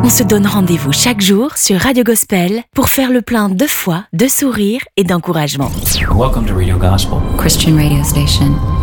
On se donne rendez-vous chaque jour sur Radio Gospel pour faire le plein de foi, de sourire et d'encouragement. Welcome to Radio Gospel, Christian radio station.